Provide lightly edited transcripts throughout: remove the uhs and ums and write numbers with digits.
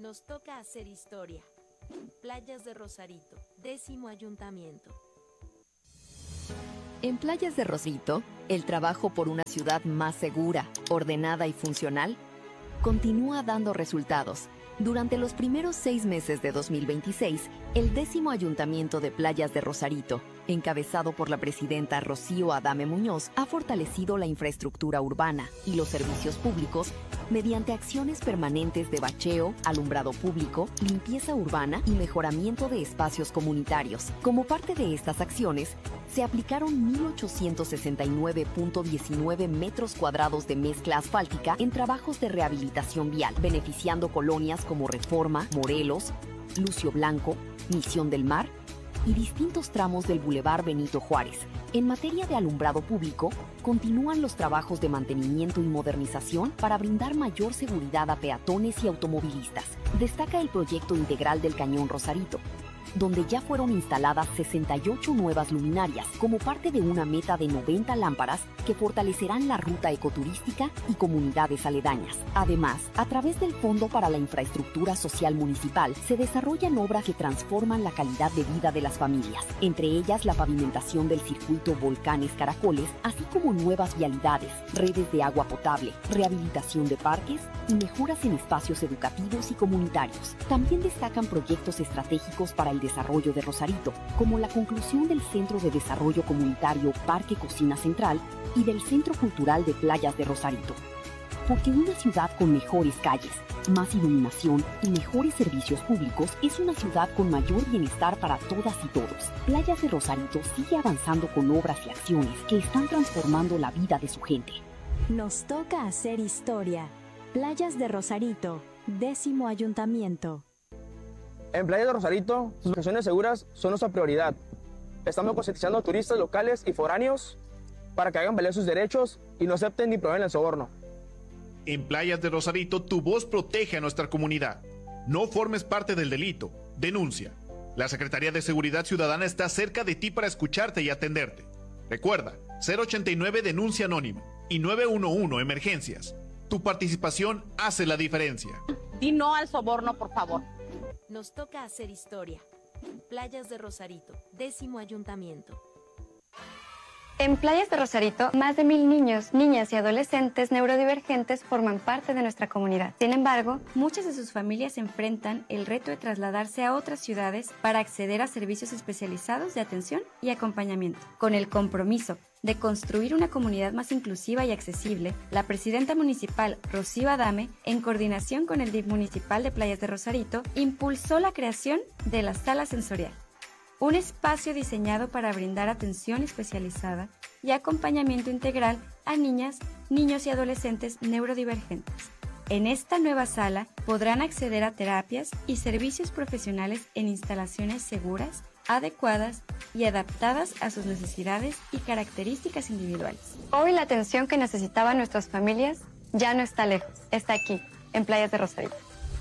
Nos toca hacer historia. Playas de Rosarito, 10º Ayuntamiento. En Playas de Rosarito, el trabajo por una ciudad más segura, ordenada y funcional continúa dando resultados. Durante los primeros 6 meses de 2026, el 10º Ayuntamiento de Playas de Rosarito, encabezado por la presidenta Rocío Adame Muñoz, ha fortalecido la infraestructura urbana y los servicios públicos mediante acciones permanentes de bacheo, alumbrado público, limpieza urbana y mejoramiento de espacios comunitarios. Como parte de estas acciones, se aplicaron 1.869.19 metros cuadrados de mezcla asfáltica en trabajos de rehabilitación vial, beneficiando colonias como Reforma, Morelos, Lucio Blanco, Misión del Mar y distintos tramos del Boulevard Benito Juárez. En materia de alumbrado público, continúan los trabajos de mantenimiento y modernización para brindar mayor seguridad a peatones y automovilistas. Destaca el proyecto integral del Cañón Rosarito, donde ya fueron instaladas 68 nuevas luminarias como parte de una meta de 90 lámparas que fortalecerán la ruta ecoturística y comunidades aledañas. Además, a través del Fondo para la Infraestructura Social Municipal se desarrollan obras que transforman la calidad de vida de las familias, entre ellas la pavimentación del circuito Volcanes Caracoles, así como nuevas vialidades, redes de agua potable, rehabilitación de parques y mejoras en espacios educativos y comunitarios. También destacan proyectos estratégicos para el desarrollo de Rosarito, como la conclusión del Centro de Desarrollo Comunitario Parque Cocina Central y del Centro Cultural de Playas de Rosarito. Porque una ciudad con mejores calles, más iluminación y mejores servicios públicos es una ciudad con mayor bienestar para todas y todos. Playas de Rosarito sigue avanzando con obras y acciones que están transformando la vida de su gente. Nos toca hacer historia. Playas de Rosarito, 10º Ayuntamiento. En Playas de Rosarito, sus vacaciones seguras son nuestra prioridad. Estamos concientizando a turistas locales y foráneos para que hagan valer sus derechos y no acepten ni prueben el soborno. En Playas de Rosarito, tu voz protege a nuestra comunidad. No formes parte del delito. Denuncia. La Secretaría de Seguridad Ciudadana está cerca de ti para escucharte y atenderte. Recuerda, 089 Denuncia Anónima y 911 Emergencias. Tu participación hace la diferencia. Di no al soborno, por favor. Nos toca hacer historia. Playas de Rosarito, 10º Ayuntamiento. En Playas de Rosarito, más de 1,000 niños, niñas y adolescentes neurodivergentes forman parte de nuestra comunidad. Sin embargo, muchas de sus familias enfrentan el reto de trasladarse a otras ciudades para acceder a servicios especializados de atención y acompañamiento. Con el compromiso de construir una comunidad más inclusiva y accesible, la presidenta municipal, Rocío Adame, en coordinación con el DIF municipal de Playas de Rosarito, impulsó la creación de la Sala Sensorial, un espacio diseñado para brindar atención especializada y acompañamiento integral a niñas, niños y adolescentes neurodivergentes. En esta nueva sala podrán acceder a terapias y servicios profesionales en instalaciones seguras, adecuadas y adaptadas a sus necesidades y características individuales. Hoy la atención que necesitaban nuestras familias ya no está lejos, está aquí, en Playas de Rosarito.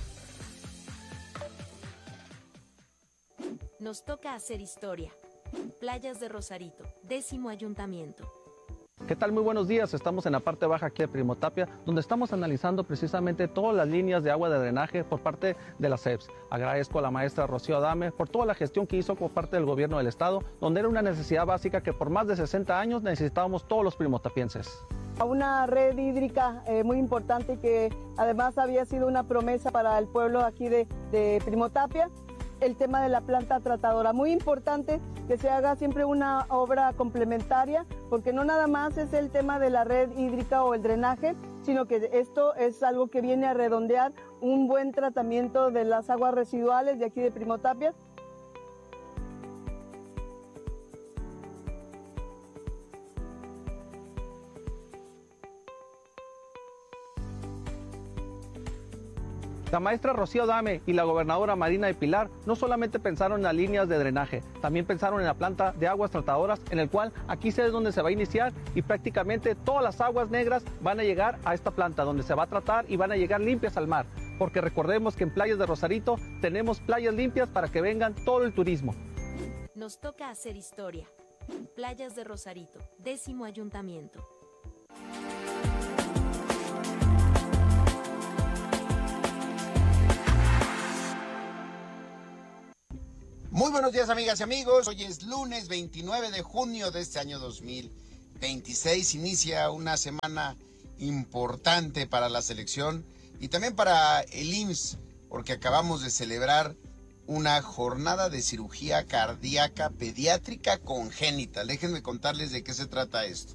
Nos toca hacer historia. Playas de Rosarito, 10º Ayuntamiento. ¿Qué tal? Muy buenos días. Estamos en la parte baja aquí de Primotapia, donde estamos analizando precisamente todas las líneas de agua de drenaje por parte de la SEPS. Agradezco a la maestra Rocío Adame por toda la gestión que hizo por parte del gobierno del estado, donde era una necesidad básica que por más de 60 años necesitábamos todos los primotapienses. Una red hídrica muy importante que además había sido una promesa para el pueblo aquí de Primotapia. El tema de la planta tratadora, muy importante que se haga siempre una obra complementaria, porque no nada más es el tema de la red hídrica o el drenaje, sino que esto es algo que viene a redondear un buen tratamiento de las aguas residuales de aquí de Primotapia. La maestra Rocío Adame y la gobernadora Marina de Pilar no solamente pensaron en las líneas de drenaje, también pensaron en la planta de aguas tratadoras, en el cual aquí es donde se va a iniciar y prácticamente todas las aguas negras van a llegar a esta planta, donde se va a tratar y van a llegar limpias al mar. Porque recordemos que en Playas de Rosarito tenemos playas limpias para que vengan todo el turismo. Nos toca hacer historia. Playas de Rosarito, 10º Ayuntamiento. Muy buenos días, amigas y amigos. Hoy es lunes 29 de junio de este año 2026. Inicia una semana importante para la selección y también para el IMSS, porque acabamos de celebrar una jornada de cirugía cardíaca pediátrica congénita. Déjenme contarles de qué se trata esto.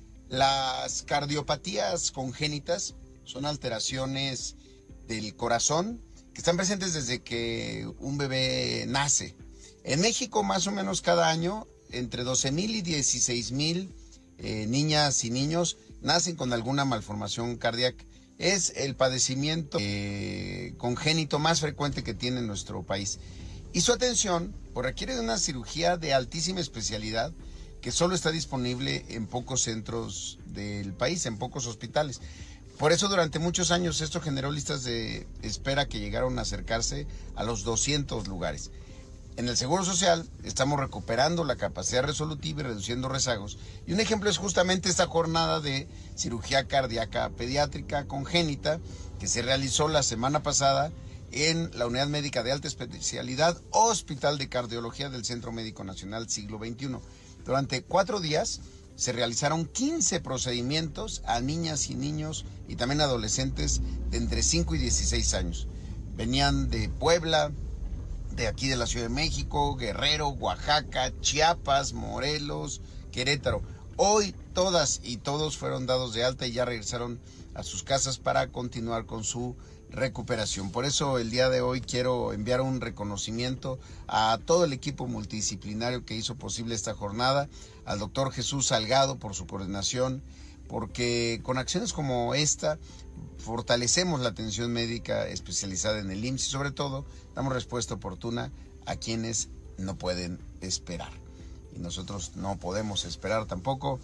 Las cardiopatías congénitas son alteraciones del corazón que están presentes desde que un bebé nace. En México, más o menos cada año, entre 12,000 y 16,000 niñas y niños nacen con alguna malformación cardíaca. Es el padecimiento congénito más frecuente que tiene nuestro país. Y su atención pues, requiere de una cirugía de altísima especialidad que solo está disponible en pocos centros del país, en pocos hospitales. Por eso durante muchos años esto generó listas de espera que llegaron a acercarse a los 200 lugares. En el Seguro Social estamos recuperando la capacidad resolutiva y reduciendo rezagos. Y un ejemplo es justamente esta jornada de cirugía cardíaca pediátrica congénita que se realizó la semana pasada en la Unidad Médica de Alta Especialidad Hospital de Cardiología del Centro Médico Nacional Siglo XXI. Durante 4 días se realizaron 15 procedimientos a niñas y niños y también adolescentes de entre 5 y 16 años. Venían de Puebla, de aquí de la Ciudad de México, Guerrero, Oaxaca, Chiapas, Morelos, Querétaro. Hoy todas y todos fueron dados de alta y ya regresaron a sus casas para continuar con su recuperación. Por eso el día de hoy quiero enviar un reconocimiento a todo el equipo multidisciplinario que hizo posible esta jornada, al doctor Jesús Salgado por su coordinación, porque con acciones como esta fortalecemos la atención médica especializada en el IMSS y sobre todo damos respuesta oportuna a quienes no pueden esperar. Y nosotros no podemos esperar tampoco.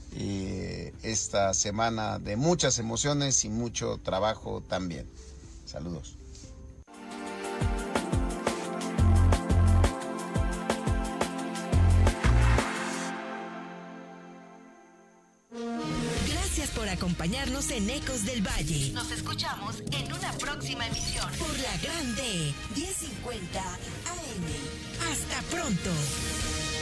Esta semana de muchas emociones y mucho trabajo también. Saludos. Gracias por acompañarnos en Ecos del Valle. Nos escuchamos en una próxima emisión por la Grande 1050 AM. Hasta pronto.